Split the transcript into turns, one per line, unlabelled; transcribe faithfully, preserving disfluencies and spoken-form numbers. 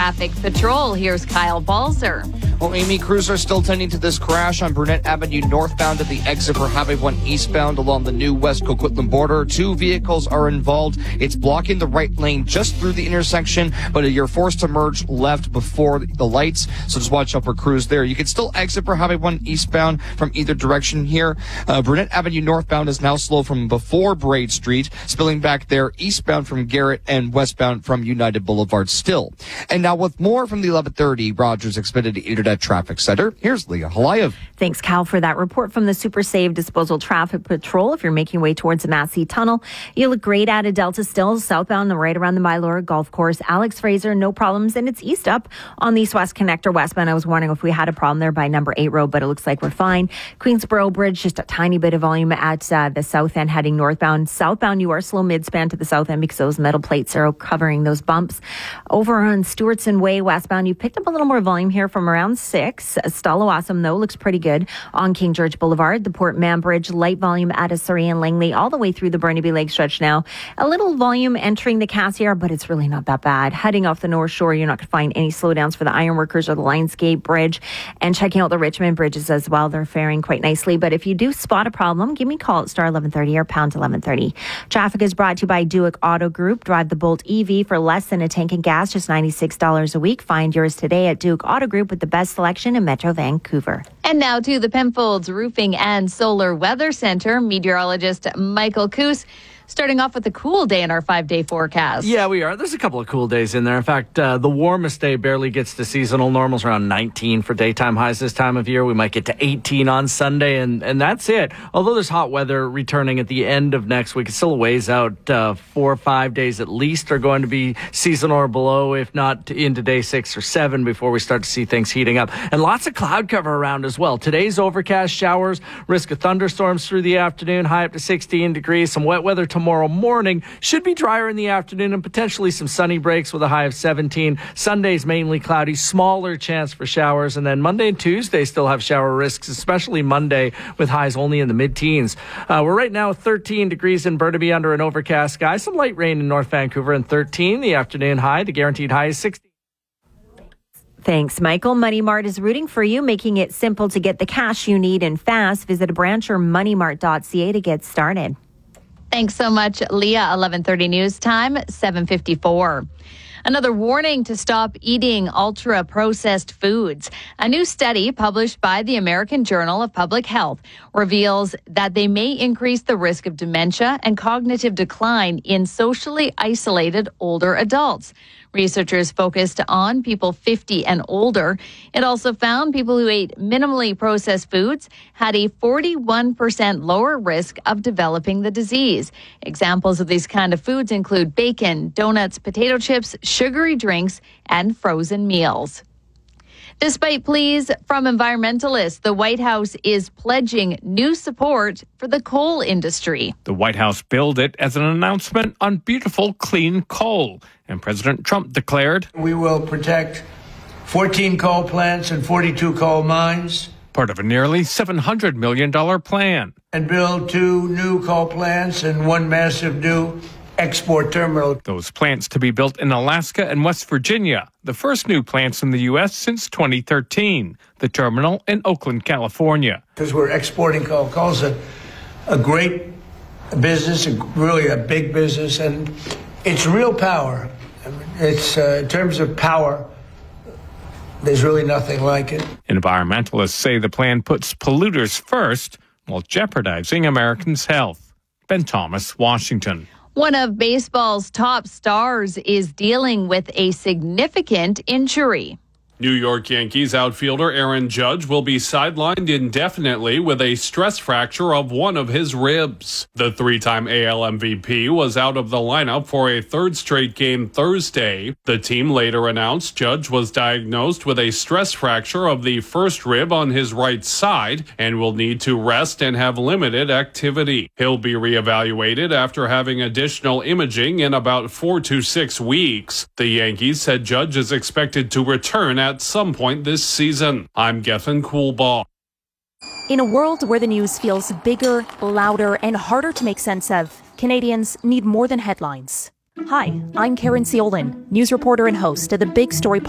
Traffic Patrol. Here's Kyle Balzer.
Well, Amy, crews are still tending to this crash on Burnett Avenue northbound at the exit for Highway one eastbound along the new West Coquitlam border. Two vehicles are involved. It's blocking the right lane just through the intersection, but you're forced to merge left before the lights, so just watch out for crews there. You can still exit for Highway one eastbound from either direction here. Uh, Burnett Avenue northbound is now slow from before Braid Street, spilling back there eastbound from Garrett and westbound from United Boulevard still. And now with more from the eleven thirty Rogers Xfinity Internet Traffic Center, here's Leah Halayev.
Thanks, Cal, for that report from the Super Save Disposal Traffic Patrol. If you're making your way towards the Massey Tunnel, you look great out of Delta still, southbound right around the Mylor Golf Course. Alex Fraser, no problems, and it's east up on the East-West Connector westbound. I was wondering if we had a problem there by number eight road, but it looks like we're fine. Queensboro Bridge, just a tiny bit of volume at uh, the south end heading northbound. Southbound, you are slow mid-span to the south end because those metal plates are covering those bumps. Over on Stewartson Way westbound, you picked up a little more volume here from around six. Stallawasam, though, looks pretty good on King George Boulevard. The Port Mann Bridge, light volume at Surrey and Langley, all the way through the Burnaby Lake stretch now. A little volume entering the Cassiar, but it's really not that bad. Heading off the North Shore, you're not going to find any slowdowns for the Ironworkers or the Lionsgate Bridge. And checking out the Richmond bridges as well. They're faring quite nicely. But if you do spot a problem, give me a call at star eleven thirty or pound eleven thirty. Traffic is brought to you by Duick Auto Group. Drive the Bolt E V for less than a tank of gas, just ninety-six dollars a week. Find yours today at Duick Auto Group with the best selection in Metro Vancouver.
And now to the Penfolds Roofing and Solar Weather Center. Meteorologist Michael Coos. Starting off with a cool day in our five-day forecast.
Yeah, we are. There's a couple of cool days in there. In fact, uh, the warmest day barely gets to seasonal normals, around nineteen for daytime highs this time of year. We might get to eighteen on Sunday, and, and that's it. Although there's hot weather returning at the end of next week, it's still a ways out. Uh, four or five days at least are going to be seasonal or below, if not into day six or seven before we start to see things heating up. And lots of cloud cover around as well. Today's overcast, showers, risk of thunderstorms through the afternoon, high up to sixteen degrees. Some wet weather tomorrow. Tomorrow morning should be drier in the afternoon and potentially some sunny breaks with a high of seventeen. Sunday's mainly cloudy, smaller chance for showers. And then Monday and Tuesday still have shower risks, especially Monday with highs only in the mid-teens. Uh, we're right now thirteen degrees in Burnaby under an overcast sky. Some light rain in North Vancouver and thirteen. The afternoon high, the guaranteed high is sixteen.
Thanks, Michael. Money Mart is rooting for you, making it simple to get the cash you need and fast. Visit a branch or money mart dot c a to get started.
Thanks so much, Leah. eleven thirty news time, seven fifty-four. Another warning to stop eating ultra-processed foods. A new study published by the American Journal of Public Health reveals that they may increase the risk of dementia and cognitive decline in socially isolated older adults. Researchers focused on people fifty and older. It also found people who ate minimally processed foods had a forty-one percent lower risk of developing the disease. Examples of these kind of foods include bacon, donuts, potato chips, sugary drinks, and frozen meals. Despite pleas from environmentalists, the White House is pledging new support for the coal industry.
The White House billed it as an announcement on beautiful, clean coal. And President Trump declared,
"We will protect fourteen coal plants and forty-two coal mines."
Part of a nearly seven hundred million dollars plan.
And build two new coal plants and one massive new export terminal.
Those plants to be built in Alaska and West Virginia, the first new plants in the U S since twenty thirteen. The terminal in Oakland, California.
Because we're exporting coal. Coal's a, a great business, a, really a big business, and it's real power. It's uh, in terms of power, there's really nothing like it.
Environmentalists say the plan puts polluters first while jeopardizing Americans' health. Ben Thomas, Washington.
One of baseball's top stars is dealing with a significant injury.
New York Yankees outfielder Aaron Judge will be sidelined indefinitely with a stress fracture of one of his ribs. The three-time A L M V P was out of the lineup for a third straight game Thursday. The team later announced Judge was diagnosed with a stress fracture of the first rib on his right side and will need to rest and have limited activity. He'll be reevaluated after having additional imaging in about four to six weeks. The Yankees said Judge is expected to return at at some point this season. I'm Gethin Coolbaugh.
In a world where the news feels bigger, louder, and harder to make sense of, Canadians need more than headlines. Hi, I'm Karen Ciolin, news reporter and host of the Big Story